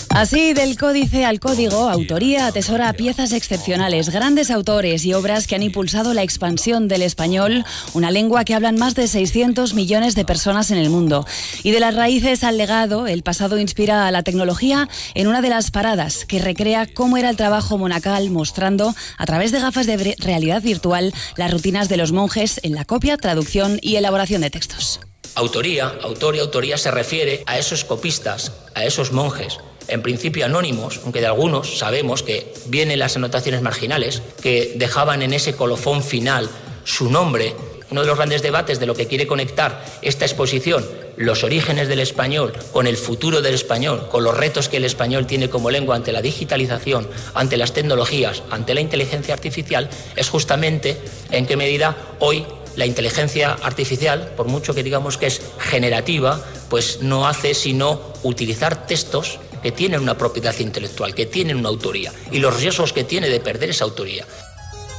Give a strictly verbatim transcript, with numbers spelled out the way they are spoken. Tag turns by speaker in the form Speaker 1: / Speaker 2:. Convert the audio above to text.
Speaker 1: Así, del códice al código, Autoría atesora piezas excepcionales, grandes autores y obras que han impulsado la expansión del español, una lengua que hablan más de seiscientos millones de personas en el mundo. Y de las raíces al legado, el pasado inspira a la tecnología en una de las paradas que recrea cómo era el trabajo monacal, mostrando a través de gafas de realidad virtual las rutinas de los monjes en la copia, traducción y elaboración de textos.
Speaker 2: Autoría, autor y autoría se refiere a esos copistas, a esos monjes, en principio anónimos, aunque de algunos sabemos que vienen las anotaciones marginales, que dejaban en ese colofón final su nombre. Uno de los grandes debates de lo que quiere conectar esta exposición, los orígenes del español, con el futuro del español, con los retos que el español tiene como lengua ante la digitalización, ante las tecnologías, ante la inteligencia artificial, es justamente en qué medida hoy la inteligencia artificial, por mucho que digamos que es generativa, pues no hace sino utilizar textos que tienen una propiedad intelectual, que tienen una autoría, y los riesgos que tiene de perder esa autoría.